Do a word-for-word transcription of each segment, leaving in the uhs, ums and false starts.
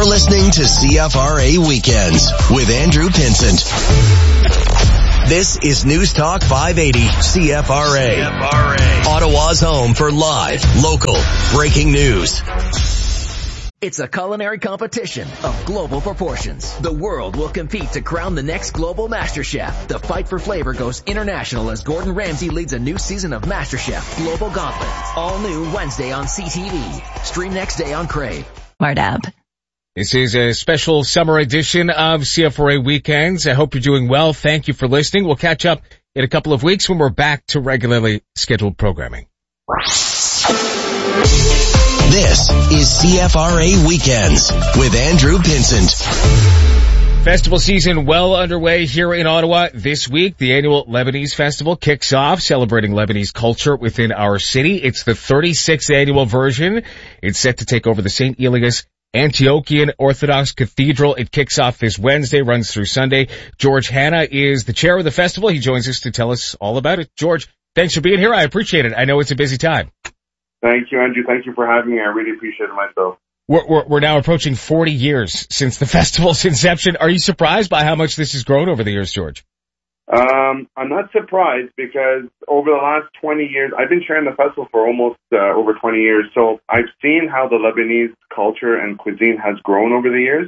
You're listening to C F R A Weekends with Andrew Pinsent. This is News Talk five eighty C F R A. C F R A. Ottawa's home for live, local, breaking news. It's a culinary competition of global proportions. The world will compete to crown the next global MasterChef. The fight for flavor goes international as Gordon Ramsay leads a new season of MasterChef Global Gauntlet. All new Wednesday on C T V. Stream next day on Crave. Mardab. This is a special summer edition of C F R A Weekends. I hope you're doing well. Thank you for listening. We'll catch up in a couple of weeks when we're back to regularly scheduled programming. This is C F R A Weekends with Andrew Pinsent. Festival season well underway here in Ottawa this week. The annual Lebanese Festival kicks off, celebrating Lebanese culture within our city. It's the thirty-sixth annual version. It's set to take over the Saint Elias Antiochian Orthodox Cathedral. It kicks off this Wednesday, runs through Sunday. George Hanna is the chair of the festival. He joins us to tell us all about it. George, thanks for being here. I appreciate it. I know it's a busy time. Thank you, Andrew. Thank you for having me. I really appreciate it myself. We're, we're, we're now approaching forty years since the festival's inception. Are you surprised by how much this has grown over the years, George? Um, I'm not surprised because over the last twenty years, I've been chairing the festival for almost uh, over twenty years. So I've seen how the Lebanese culture and cuisine has grown over the years.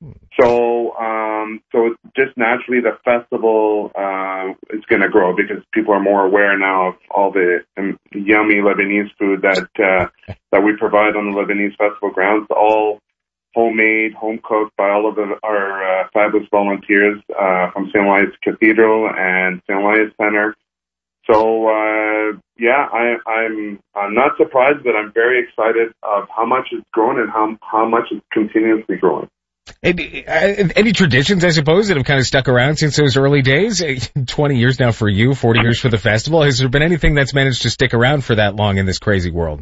So, um, so just naturally the festival, uh, is going to grow because people are more aware now of all the um, yummy Lebanese food that, uh, that we provide on the Lebanese festival grounds, all homemade, home cooked by all of the, our, uh, fabulous volunteers, uh, from Saint Elias Cathedral and Saint Elias Center. So, uh, yeah, I, I'm, I'm not surprised, but I'm very excited of how much it's grown and how, how much it's continuously growing. Any, any traditions, I suppose, that have kind of stuck around since those early days? twenty years now for you, forty years for the festival. Has there been anything that's managed to stick around for that long in this crazy world?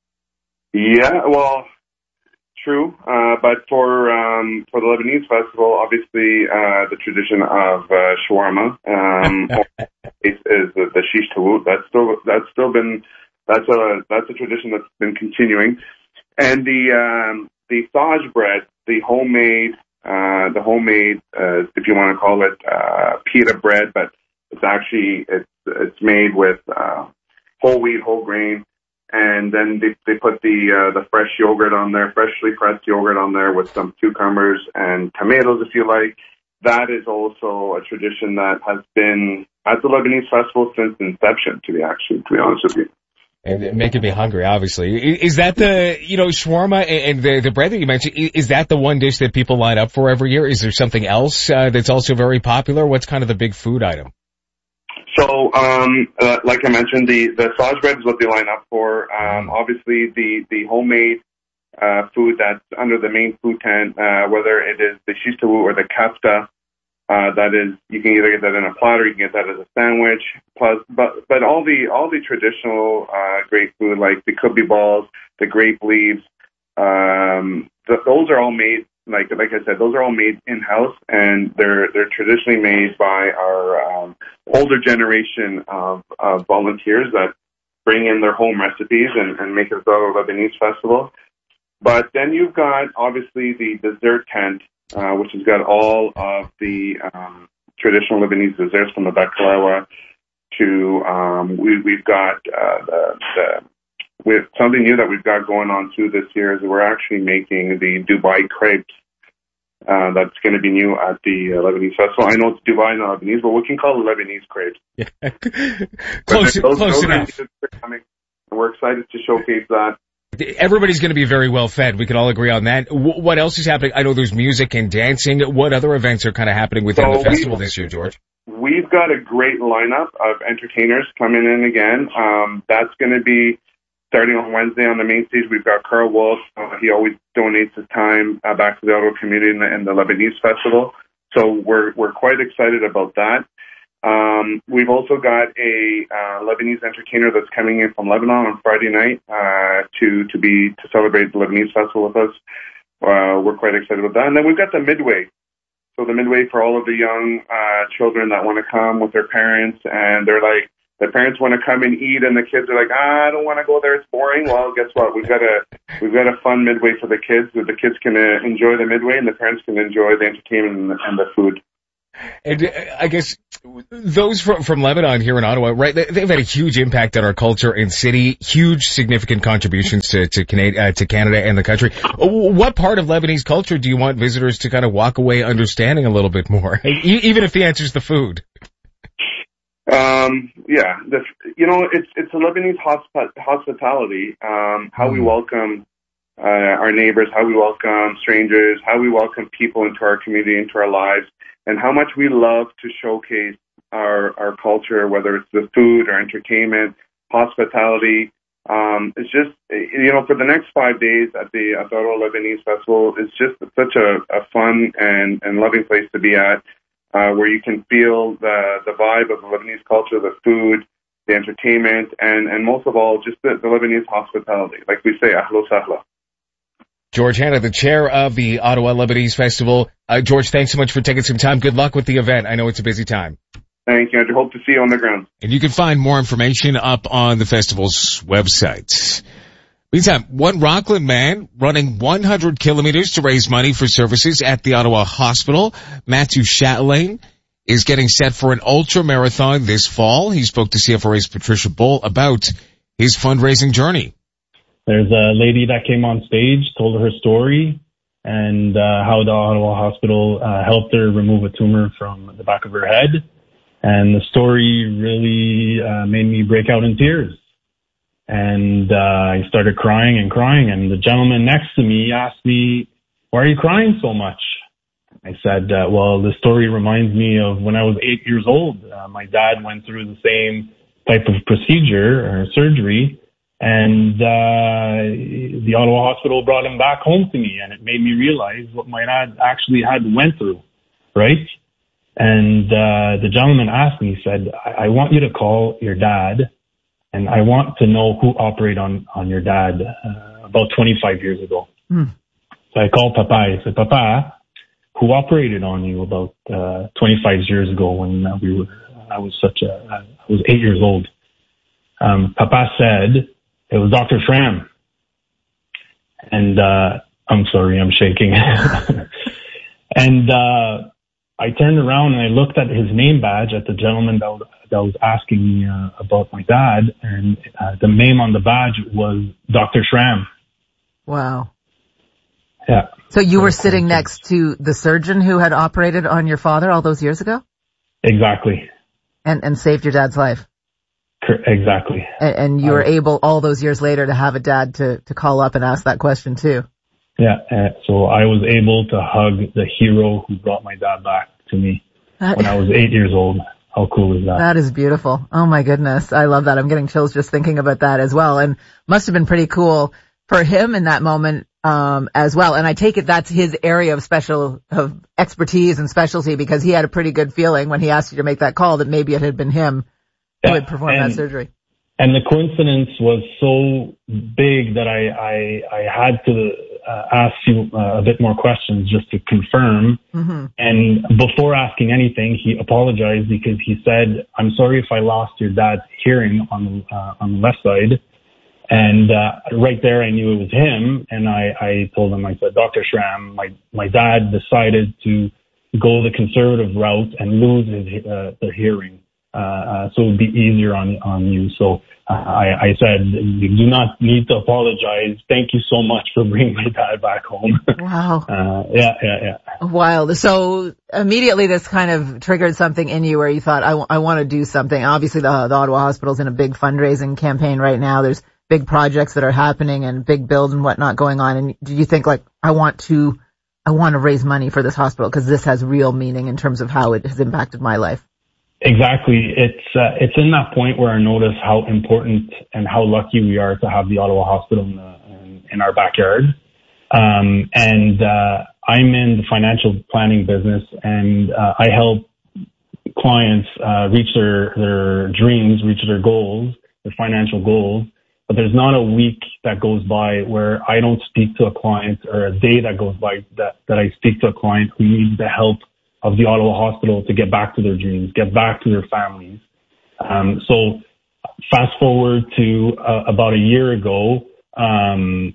Yeah, well, true. Uh, but for um, for the Lebanese festival, obviously, uh, the tradition of uh, shawarma um, is, is the, the shish tawut. That's still that's still been that's a that's a tradition that's been continuing, and the um, the saj bread. The homemade, uh, the homemade, uh, if you want to call it, uh, pita bread, but it's actually, it's, it's made with, uh, whole wheat, whole grain. And then they, they put the, uh, the fresh yogurt on there, freshly pressed yogurt on there with some cucumbers and tomatoes, if you like. That is also a tradition that has been at the Lebanese festival since inception, to be actually, to be honest with you. And making me hungry, obviously. Is that the, you know, shawarma and the, the bread that you mentioned, is that the one dish that people line up for every year? Is there something else uh, that's also very popular? What's kind of the big food item? So, um, uh, like I mentioned, the, the saj bread is what they line up for. Um, obviously, the, the homemade uh, food that's under the main food tent, uh, whether it is the shish tawut or the kafta, Uh, that is, you can either get that in a platter, you can get that as a sandwich, plus, but, but all the, all the traditional, uh, great food, like the kubi balls, the grape leaves, um, th- those are all made, like, like I said, those are all made in-house, and they're, they're traditionally made by our, um, older generation of, of volunteers that bring in their home recipes and, and make it a Lebanese festival. But then you've got, obviously, the dessert tent, Uh, which has got all of the um, traditional Lebanese desserts from the baklava to um, we, we've got uh, the, the with something new that we've got going on too this year is we're actually making the Dubai crepes. Uh, that's going to be new at the uh, Lebanese festival. I know it's Dubai, not Lebanese, but we can call it Lebanese crepes. Yeah. close those, close those enough. Coming, and we're excited to showcase that. Everybody's going to be very well fed. We can all agree on that. W- what else is happening? I know there's music and dancing. What other events are kind of happening within so the festival this year, George? We've got a great lineup of entertainers coming in again. Um, that's going to be starting on Wednesday on the main stage. We've got Carl Wolf. Uh, he always donates his time uh, back to the Ottawa community in the, in the Lebanese festival. So we're we're quite excited about that. Um, we've also got a uh, Lebanese entertainer that's coming in from Lebanon on Friday night uh, to to be to celebrate the Lebanese festival with us. Uh, we're quite excited about that. And then we've got the Midway. So the Midway for all of the young uh, children that want to come with their parents, and they're like the parents want to come and eat, and the kids are like, ah, I don't want to go there. It's boring. Well, guess what? We've got a we've got a fun midway for the kids. So the kids can uh, enjoy the midway, and the parents can enjoy the entertainment and the, and the food. And uh, I guess those from, from Lebanon here in Ottawa, right, they, they've had a huge impact on our culture and city, huge significant contributions to, to, Canada, uh, to Canada and the country. What part of Lebanese culture do you want visitors to kind of walk away understanding a little bit more, even if the answer is the food? Um, yeah, the, you know, it's, it's a Lebanese hosp- hospitality, um, how we welcome, uh, our neighbors, how we welcome strangers, how we welcome people into our community, into our lives, and how much we love to showcase our, our culture, whether it's the food or entertainment, hospitality. Um, it's just, you know, for the next five days at the Ottawa Lebanese Festival, it's just such a, a fun and, and loving place to be at, uh, where you can feel the, the vibe of the Lebanese culture, the food, the entertainment, and, and most of all, just the, the Lebanese hospitality. Like we say, ahlo sahla. George Hanna, the chair of the Ottawa Lebanese Festival. Uh, George, thanks so much for taking some time. Good luck with the event. I know it's a busy time. Thank you, Andrew. Hope to see you on the ground. And you can find more information up on the festival's website. Meantime, one Rockland man running one hundred kilometers to raise money for services at the Ottawa Hospital. Matthew Chatelain is getting set for an ultra marathon this fall. He spoke to C F R A's Patricia Bull about his fundraising journey. There's a lady that came on stage, told her story, and uh, how the Ottawa Hospital uh, helped her remove a tumor from the back of her head. And the story really uh, made me break out in tears. And uh, I started crying and crying. And the gentleman next to me asked me, why are you crying so much? I said, uh, well, the story reminds me of when I was eight years old. Uh, my dad went through the same type of procedure or surgery. And uh the Ottawa Hospital brought him back home to me, and it made me realize what my dad actually had went through, right? And uh the gentleman asked me, he said, I, I want you to call your dad, and I want to know who operated on, on your dad uh, about twenty-five years ago. Mm. So I called Papa. I said, Papa, who operated on you about uh twenty-five years ago when uh, we were, I was such a, I was eight years old. Um, Papa said, it was Doctor Schramm. And, uh, I'm sorry, I'm shaking. And, uh, I turned around and I looked at his name badge at the gentleman that was, that was asking me, uh, about my dad. And, uh, the name on the badge was Doctor Schramm. Wow. Yeah. So you were sitting next to the surgeon who had operated on your father all those years ago? Exactly. And, and saved your dad's life? Exactly. And, and you were um, able all those years later to have a dad to, to call up and ask that question too. Yeah. Uh, so I was able to hug the hero who brought my dad back to me that, when I was eight years old. How cool is that? That is beautiful. Oh my goodness. I love that. I'm getting chills just thinking about that as well. And must have been pretty cool for him in that moment, um, as well. And I take it that's his area of special, of expertise and specialty, because he had a pretty good feeling when he asked you to make that call that maybe it had been him who had performed and, that surgery. And the coincidence was so big that I, I, I had to uh, ask you uh, a bit more questions just to confirm. Mm-hmm. And before asking anything, he apologized because he said, I'm sorry if I lost your dad's hearing on, uh, on the left side. And uh, right there, I knew it was him. And I, I told him, I said, Doctor Schramm, my, my dad decided to go the conservative route and lose his uh, the hearing. Uh, uh, so it would be easier on, on you. So, uh, I, I said, you do not need to apologize. Thank you so much for bringing my dad back home. Wow. uh, yeah, yeah, yeah. Wild. So immediately this kind of triggered something in you where you thought, I, w- I want to do something. Obviously the, the Ottawa Hospital's in a big fundraising campaign right now. There's big projects that are happening and big builds and whatnot going on. And did you think like, I want to, I want to raise money for this hospital because this has real meaning in terms of how it has impacted my life? Exactly. It's uh, it's in that point where I notice how important and how lucky we are to have the Ottawa Hospital in, the, in, in our backyard. Um, and uh, I'm in the financial planning business, and uh, I help clients uh, reach their their dreams, reach their goals, their financial goals. But there's not a week that goes by where I don't speak to a client, or a day that goes by that, that I speak to a client who needs the help of the Ottawa Hospital to get back to their dreams, get back to their families. Um, so fast forward to uh, about a year ago, um,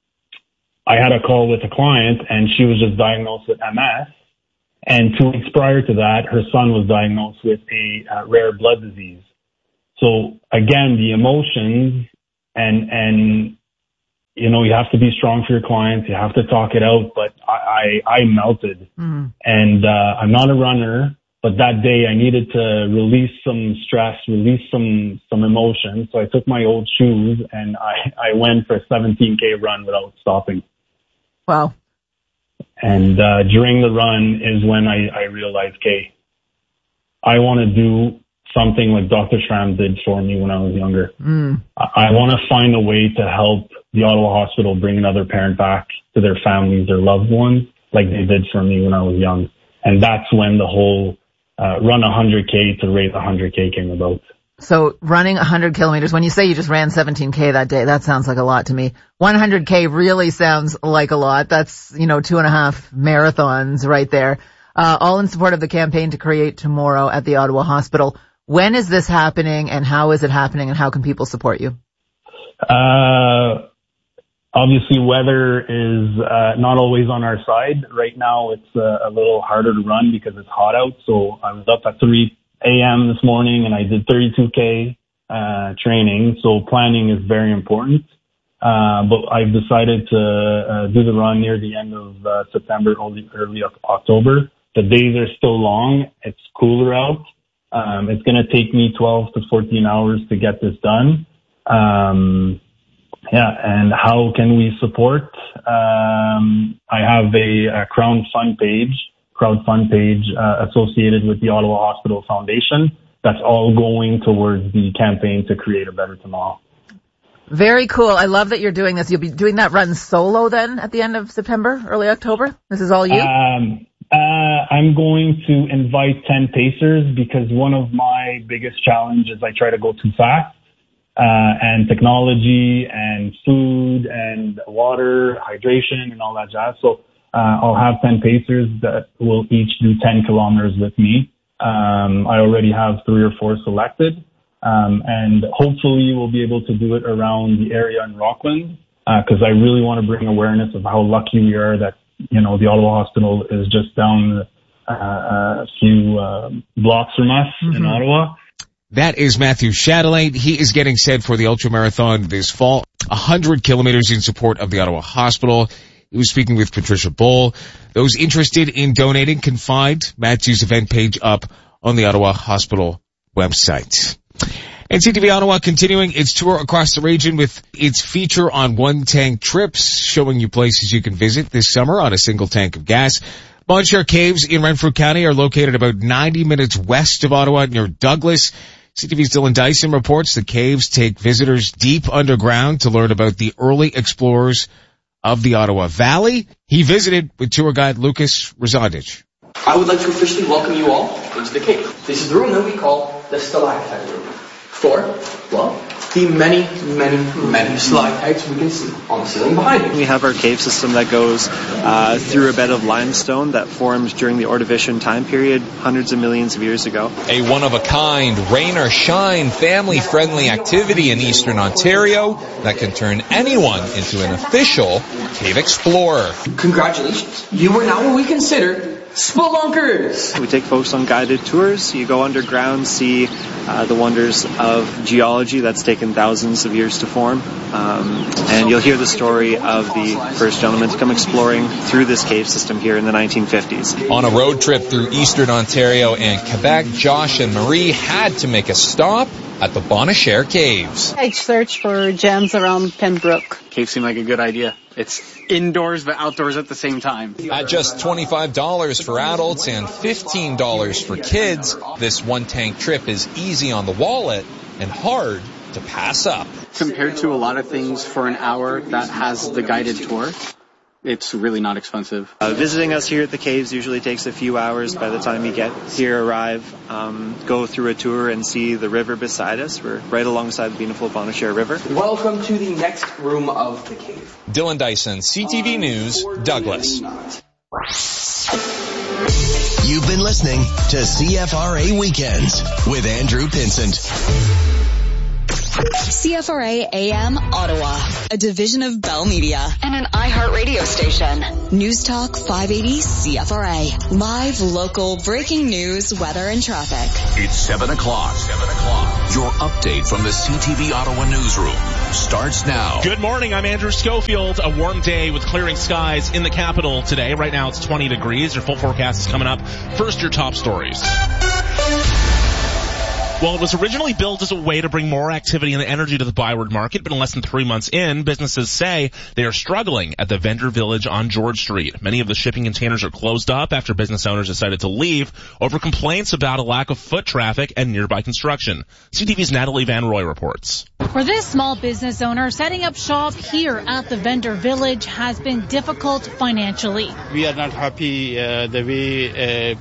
I had a call with a client, and she was just diagnosed with M S. And two weeks prior to that, her son was diagnosed with a uh, rare blood disease. So again, the emotions and, and, you know, you have to be strong for your clients. You have to talk it out, but I, I, I melted. Mm-hmm. And, uh, I'm not a runner, but that day I needed to release some stress, release some, some emotion. So I took my old shoes and I, I went for a seventeen K run without stopping. Wow. And, uh, during the run is when I, I realized, okay, I want to do something like Doctor Schramm did for me when I was younger. Mm. I, I want to find a way to help the Ottawa Hospital bring another parent back to their families, their loved ones, like they did for me when I was young. And that's when the whole, uh, run one hundred K to raise one hundred K came about. So running one hundred kilometers, when you say you just ran seventeen K that day, that sounds like a lot to me. one hundred K really sounds like a lot. That's, you know, two and a half marathons right there. Uh, all in support of the campaign to create tomorrow at the Ottawa Hospital. When is this happening and how is it happening and how can people support you? Uh, obviously weather is, uh, not always on our side. Right now it's uh, a little harder to run because it's hot out. So I was up at three a.m. this morning and I did thirty-two K, uh, training. So planning is very important. Uh, but I've decided to, uh, do the run near the end of, uh, September, early, early October. The days are still long. It's cooler out. Um, it's going to take me twelve to fourteen hours to get this done. Um, yeah. And how can we support? Um, I have a, a crowdfund page, crowdfund page, uh, associated with the Ottawa Hospital Foundation. That's all going towards the campaign to create a better tomorrow. Very cool. I love that you're doing this. You'll be doing that run solo then at the end of September, early October? This is all you? Um, Uh, I'm going to invite ten pacers because one of my biggest challenges is I try to go too fast, uh, and technology and food and water, hydration and all that jazz. So, uh, I'll have ten pacers that will each do ten kilometers with me. Um, I already have three or four selected. Um, and hopefully we'll be able to do it around the area in Rockland, uh, cause I really want to bring awareness of how lucky we are that, you know, the Ottawa Hospital is just down uh, a few uh, blocks from us mm-hmm. in Ottawa. That is Matthew Chatelet. He is getting set for the ultramarathon this fall, one hundred kilometers in support of the Ottawa Hospital. He was speaking with Patricia Boll. Those interested in donating can find Matthew's event page up on the Ottawa Hospital website. And C T V Ottawa continuing its tour across the region with its feature on one-tank trips, showing you places you can visit this summer on a single tank of gas. Bon Cher Caves in Renfrew County are located about ninety minutes west of Ottawa near Douglas. C T V's Dylan Dyson reports the caves take visitors deep underground to learn about the early explorers of the Ottawa Valley. He visited with tour guide Lucas Razandich. I would like to officially welcome you all into the cave. This is the room that we call the stalactite room. For, well, the many, many, many stalactites we can see on the ceiling behind you. We have our cave system that goes uh, through a bed of limestone that formed during the Ordovician time period hundreds of millions of years ago. A one-of-a-kind, rain or shine, family-friendly activity in Eastern Ontario that can turn anyone into an official cave explorer. Congratulations. You are now what we consider spelunkers. We take folks on guided tours. You go underground, see uh, the wonders of geology that's taken thousands of years to form. Um, and you'll hear the story of the first gentleman to come exploring through this cave system here in the nineteen fifties. On a road trip through Eastern Ontario and Quebec, Josh and Marie had to make a stop at the Bon Cher Caves. I searched for gems around Pembroke. Cave seemed like a good idea. It's indoors but outdoors at the same time. At just twenty-five dollars for adults and fifteen dollars for kids, this one-tank trip is easy on the wallet and hard to pass up. Compared to a lot of things for an hour that has the guided tour, it's really not expensive. Uh, visiting us here at the caves usually takes a few hours by the time you get here, arrive, um, go through a tour and see the river beside us. We're right alongside the beautiful Bon Cher River. Welcome to the next room of the cave. Dylan Dyson, C T V News, Douglas. You've been listening to C F R A Weekends with Andrew Pinsent. C F R A A M Ottawa, a division of Bell Media and an iHeartRadio station. News Talk five eighty C F R A. Live, local, breaking news, weather, and traffic. It's seven o'clock. seven o'clock. Your update from the C T V Ottawa newsroom starts now. Good morning. I'm Andrew Schofield. A warm day with clearing skies in the capital today. Right now it's twenty degrees. Your full forecast is coming up. First, your top stories. Well, it was originally built as a way to bring more activity and energy to the Byward Market, but in less than three months in, businesses say they are struggling at the Vendor Village on George Street. Many of the shipping containers are closed up after business owners decided to leave over complaints about a lack of foot traffic and nearby construction. C T V's Natalie Van Roy reports. For this small business owner, setting up shop here at the Vendor Village has been difficult financially. We are not happy uh, the way uh,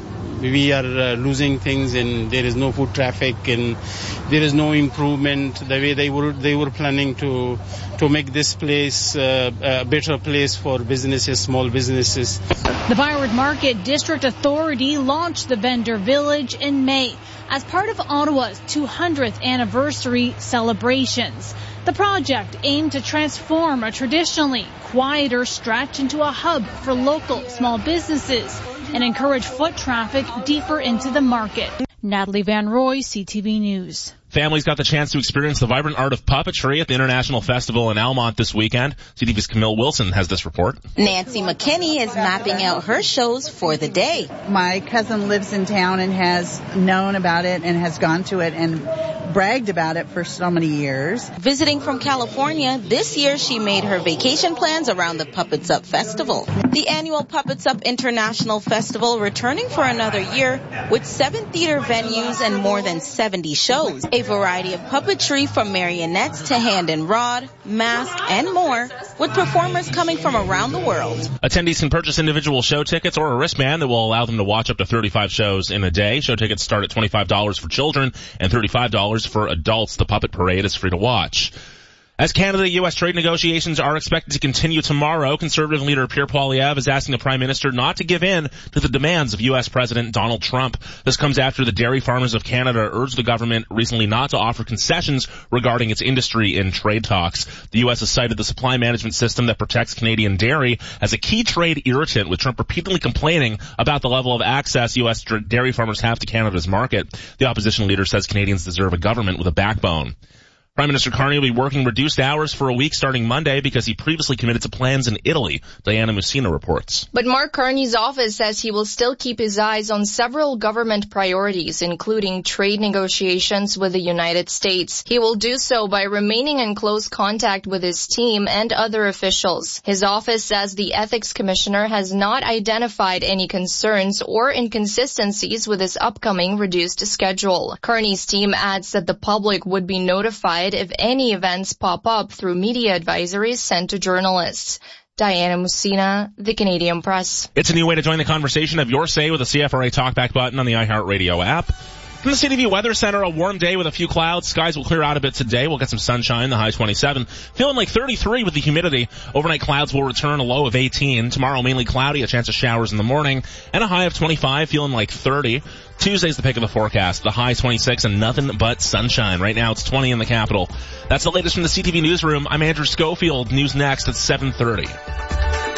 we are uh, losing things, and there is no foot traffic, and there is no improvement the way they were they were planning to to make this place uh, a better place for businesses, small businesses. The Byward Market District Authority launched the Vendor Village in May as part of Ottawa's two hundredth anniversary celebrations. The project aimed to transform a traditionally quieter stretch into a hub for local small businesses and encourage foot traffic deeper into the market. Natalie Van Roy, C T V News. Families got the chance to experience the vibrant art of puppetry at the International Festival in Almonte this weekend. C T V's Camille Wilson has this report. Nancy McKinney is mapping out her shows for the day. My cousin lives in town and has known about it and has gone to it and bragged about it for so many years. Visiting from California, this year she made her vacation plans around the Puppets Up Festival. The annual Puppets Up International Festival returning for another year with seven theater venues and more than seventy shows. A variety of puppetry from marionettes to hand and rod, mask, and more, with performers coming from around the world. Attendees can purchase individual show tickets or a wristband that will allow them to watch up to thirty-five shows in a day. Show tickets start at twenty-five dollars for children and thirty-five dollars for adults. The Puppet Parade is free to watch. As Canada-U S trade negotiations are expected to continue tomorrow, Conservative leader Pierre Poilievre is asking the Prime Minister not to give in to the demands of U S President Donald Trump. This comes after the Dairy Farmers of Canada urged the government recently not to offer concessions regarding its industry in trade talks. The U S has cited the supply management system that protects Canadian dairy as a key trade irritant, with Trump repeatedly complaining about the level of access U S dairy farmers have to Canada's market. The opposition leader says Canadians deserve a government with a backbone. Prime Minister Carney will be working reduced hours for a week starting Monday because he previously committed to plans in Italy. Diana Mussina reports. But Mark Carney's office says he will still keep his eyes on several government priorities, including trade negotiations with the United States. He will do so by remaining in close contact with his team and other officials. His office says the ethics commissioner has not identified any concerns or inconsistencies with his upcoming reduced schedule. Carney's team adds that the public would be notified if any events pop up through media advisories sent to journalists. Diana Mussina, The Canadian Press. It's a new way to join the conversation. Have your say with the C F R A Talkback button on the iHeartRadio app. From the C T V Weather Center, a warm day with a few clouds. Skies will clear out a bit today. We'll get some sunshine, the high twenty-seven. Feeling like thirty-three with the humidity. Overnight clouds will return, a low of eighteen. Tomorrow mainly cloudy, a chance of showers in the morning, and a high of twenty-five, feeling like thirty. Tuesday's the pick of the forecast. The high twenty-six and nothing but sunshine. Right now it's twenty in the capital. That's the latest from the C T V Newsroom. I'm Andrew Schofield. News next at seven thirty.